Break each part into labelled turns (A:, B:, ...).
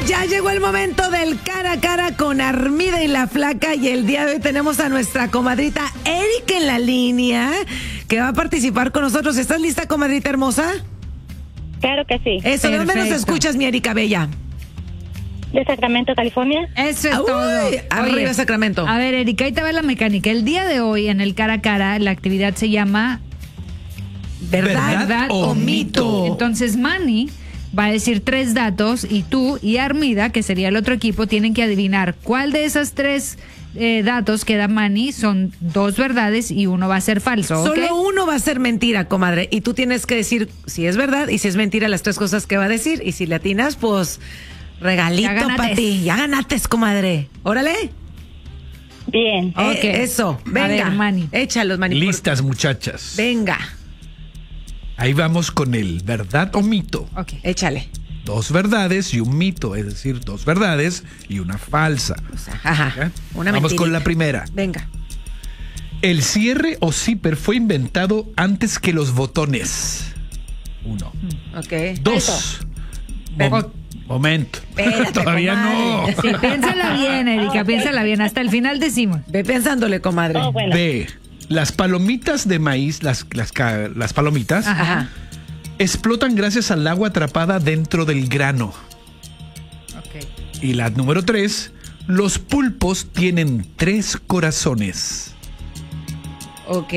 A: Ya llegó el momento del cara a cara con Armida y la Flaca, y el día de hoy tenemos a nuestra comadrita Erika en la línea, que va a participar con nosotros. ¿Estás lista, comadrita hermosa?
B: Claro que sí.
A: Eso, ¿de dónde nos escuchas, mi Erika Bella?
B: De Sacramento, California.
C: Eso es todo.
A: Arriba
C: Oye,
A: Sacramento.
C: A ver, Erika, ahí te va la mecánica. El día de hoy, en el cara a cara, la actividad se llama
A: ¿Verdad
C: o mito. Entonces, Manny va a decir 3 datos y tú y Armida, que sería el otro equipo, tienen que adivinar cuál de esas 3 datos que da Manny son 2 verdades y 1 va a ser falso. ¿Okay?
A: Solo uno va a ser mentira, comadre. Y tú tienes que decir si es verdad y si es mentira las 3 cosas que va a decir. Y si le atinas, pues regalito para ti. Ya ganates, comadre. Órale.
B: Bien.
A: Eso. Venga.
C: A ver, Manny.
A: Échalos, Manny.
D: Listas, muchachas.
A: Venga.
D: Ahí vamos con el verdad o mito.
C: Ok.
A: Échale.
D: 2 verdades y un mito, es decir, 2 verdades y una falsa.
A: O sea, ajá.
D: ¿Eh?
A: Una
D: Vamos
A: mentirita.
D: con la primera.
A: Venga.
D: El cierre o zipper fue inventado antes que los botones. 1.
A: Ok.
D: 2. Momento.
A: Espérate,
D: Todavía
A: comadre.
D: no.
C: Sí, piénsala bien, Erika, piénsala bien. Hasta el final decimos.
A: Ve pensándole, comadre.
B: Oh, bueno.
D: B. Las palomitas de maíz, las palomitas,
A: Ajá.
D: explotan gracias al agua atrapada dentro del grano.
C: Ok.
D: Y la número 3. Los pulpos tienen 3 corazones.
A: Ok.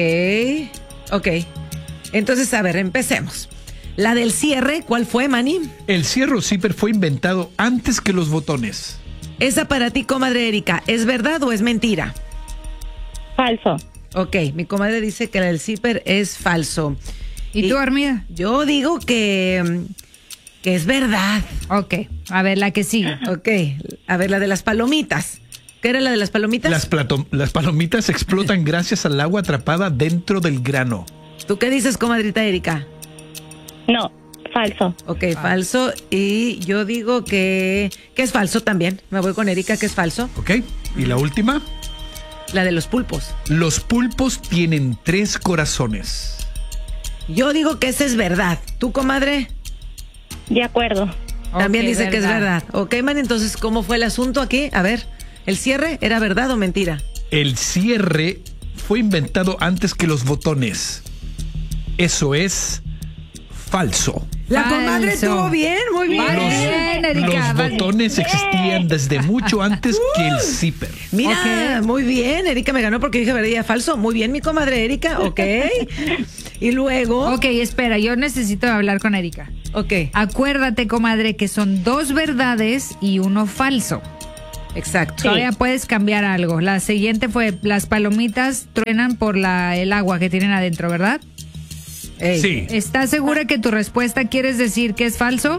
A: Entonces, a ver, empecemos. La del cierre, ¿cuál fue, Manny?
D: El cierre o zipper fue inventado antes que los botones.
A: Esa para ti, comadre Erika, ¿es verdad o es mentira?
B: Falso.
A: Ok, mi comadre dice que la del zipper es falso.
C: ¿Y tú, Armida?
A: Yo digo que es verdad.
C: Ok. A ver, la que sigue.
A: Ok, a ver, la de las palomitas. ¿Qué era la de las palomitas?
D: Las palomitas explotan gracias al agua atrapada dentro del grano.
A: ¿Tú qué dices, comadrita Erika?
B: No, falso.
A: Ok, falso. Y yo digo que es falso también. Me voy con Erika, que es falso.
D: ¿Ok? Y la última.
A: La de los pulpos.
D: Los pulpos tienen 3 corazones.
A: Yo digo que esa es verdad. ¿Tú, comadre?
B: De acuerdo.
A: También
C: Ok,
A: dice que es verdad. Ok, man, entonces, ¿cómo fue el asunto aquí? A ver, ¿el cierre era verdad o mentira?
D: El cierre fue inventado antes que los botones. Eso es falso.
A: La
C: Falso.
A: comadre estuvo bien, muy bien.
C: Vale. Bien, Erika,
D: Los
C: vale.
D: botones existían desde mucho antes que el zipper.
A: Mira,
C: Ok.
A: muy bien, Erika me ganó porque dije verdad falso. Muy bien, mi comadre Erika, ok. Y luego,
C: Ok, espera, yo necesito hablar con Erika.
A: ok,
C: Acuérdate, comadre, que son 2 verdades y 1 falso.
A: exacto.
C: Todavía puedes cambiar algo. La siguiente fue, las palomitas truenan por el agua que tienen adentro, ¿verdad?
A: Ey.
D: Sí.
C: ¿Estás segura que tu respuesta quieres decir que es falso?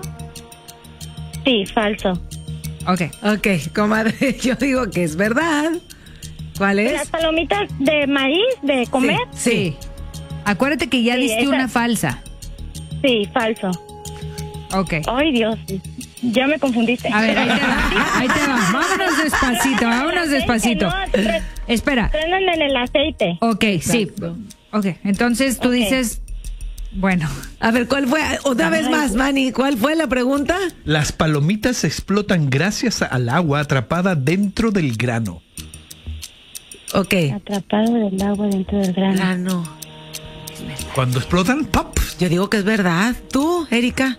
B: Sí, falso.
C: Ok.
A: Ok, comadre, yo digo que es verdad. ¿Cuál es?
B: Las palomitas de maíz, de comer.
A: Sí.
C: Acuérdate que ya
B: Sí,
C: diste
B: esa-
C: una falsa.
B: Sí, falso.
C: Ok.
B: Ay, Dios. Ya me confundiste.
C: A ver, ahí te va. Ahí te va. Vámonos despacito, vámonos despacito. Espera.
B: Trenan en el aceite.
C: Ok, sí.
A: Exacto.
C: Ok, entonces tú
B: Ok.
C: dices, bueno,
A: A ver, ¿cuál fue? Otra vez más, Manny, ¿cuál fue la pregunta?
D: Las palomitas explotan gracias al agua atrapada dentro del grano.
A: Ok.
B: Atrapado del agua dentro del grano.
A: Grano.
D: Cuando explotan, ¡pop!
A: Yo digo que es verdad. ¿Tú, Erika?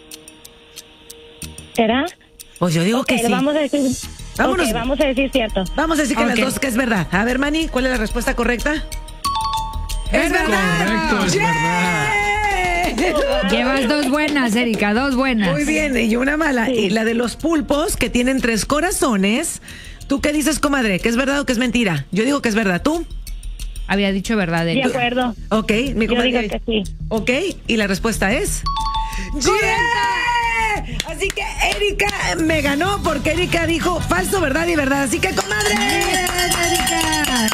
B: ¿Será?
A: Pues yo digo
B: Ok,
A: que sí.
B: vamos a decir.
A: Vámonos.
B: Ok, vamos a decir cierto.
A: Vamos a decir que
C: Ok.
A: las dos que es verdad. A ver, Manny, ¿cuál es la respuesta correcta? ¡Es verdad!
D: Correcto, es
A: ¡Yeah!
C: llevas 2 buenas, Erika, 2 buenas.
A: Muy bien, y una mala.
B: Sí.
A: Y la de los pulpos, que tienen 3 corazones. ¿Tú qué dices, comadre? ¿Que es verdad o que es mentira? Yo digo que es verdad. ¿Tú?
C: Había dicho verdad,
B: De
C: Erika.
B: acuerdo.
A: Ok, mi
B: Yo
A: comadre.
B: digo que sí.
A: Ok, y la respuesta es... ¡Yeah! Así que Erika me ganó porque Erika dijo falso, verdad y verdad. Así que, comadre, Erika,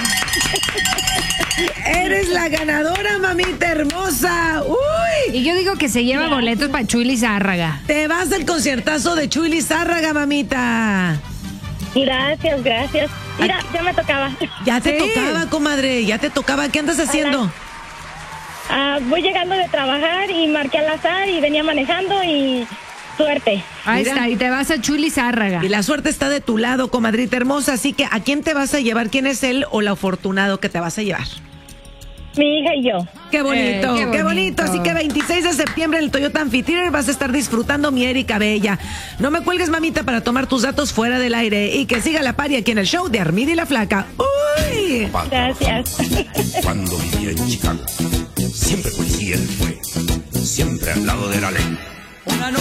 A: eres la ganadora, mamita hermosa. ¡Uy!
C: Y yo digo que se lleva boletos para Chuy Lizárraga.
A: Te vas al conciertazo de Chuy Lizárraga, mamita.
B: Gracias, gracias. Mira, ya me tocaba.
A: Ya te
C: Sí.
A: tocaba, comadre, ya te tocaba. ¿Qué andas haciendo?
B: Voy llegando de trabajar y marqué al azar y venía manejando y Suerte.
C: Ahí
A: Mira.
C: está, y te vas a Chuli Zárraga.
A: Y la suerte está de tu lado, comadrita hermosa. Así que, ¿a quién te vas a llevar? ¿Quién es él o la afortunado que te vas a llevar?
B: Mi hija y yo.
A: Qué bonito,
C: qué
A: qué bonito.
C: bonito.
A: Así que 26 de septiembre en el Toyota Amphitheater vas a estar disfrutando mi Erika Bella. No me cuelgues, mamita, para tomar tus datos fuera del aire. Y que siga la pari aquí en el show de Armida y la Flaca. ¡Uy!
B: Gracias.
E: Cuando vivía en Chicago, siempre policía él fue, siempre al lado de la ley.
F: Una noche